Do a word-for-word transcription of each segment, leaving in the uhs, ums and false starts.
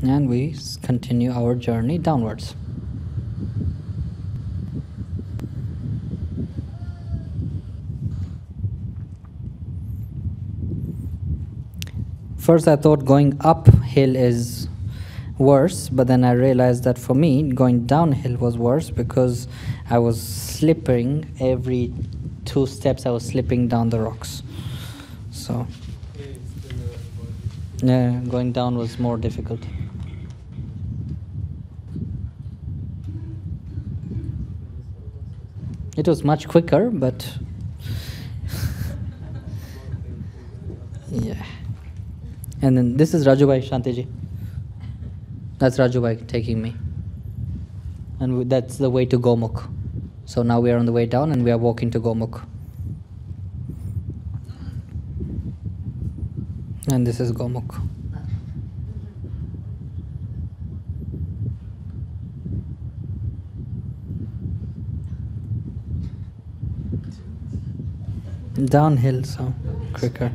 and we continue our journey downwards. First I thought going uphill is worse, but then I realized that for me going downhill was worse because I was slipping every two steps. I was slipping down the rocks. So yeah, going down was more difficult. It was much quicker, but yeah. And then this is Rajubhai, Shantiji. That's Rajubhai taking me. And we, that's the way to Gomukh. So now we are on the way down and we are walking to Gomukh. And this is Gomukh. Downhill, so quicker.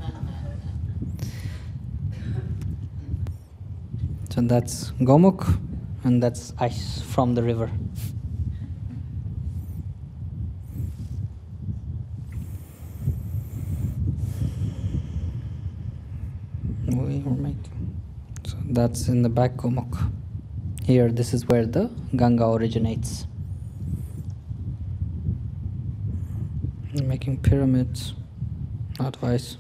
So that's Gomukh, and that's ice from the river. We were making. So that's in the back Gomukh. Here, this is where the Ganga originates. Making pyramids, not ice.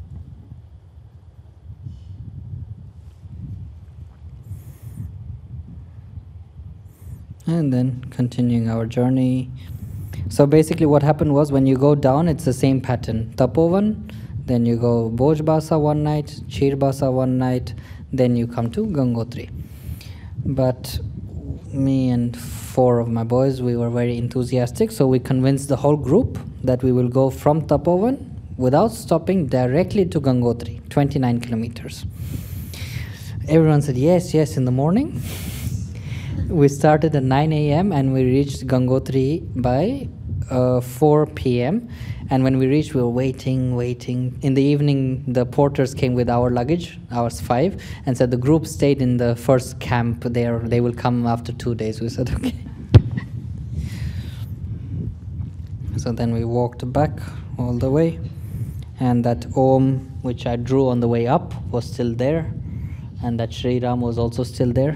And then continuing our journey. So basically what happened was when you go down, it's the same pattern. Tapovan, then you go Bhojbasa one night, Chirbasa one night, then you come to Gangotri. But me and four of my boys, we were very enthusiastic, so we convinced the whole group that we will go from Tapovan without stopping directly to Gangotri, twenty-nine kilometers. Everyone said yes, yes in the morning. We started at nine A M and we reached Gangotri by uh, four P M And when we reached, we were waiting, waiting. In the evening, the porters came with our luggage, ours five, and said the group stayed in the first camp there. They will come after two days. We said, okay. So then we walked back all the way. And that Om, which I drew on the way up, was still there. And that Shri Ram was also still there.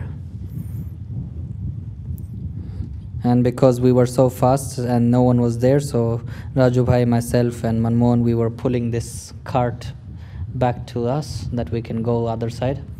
And because we were so fast and no one was there, so Rajubhai, myself, and Manmohan, we were pulling this cart back to us that we can go other side.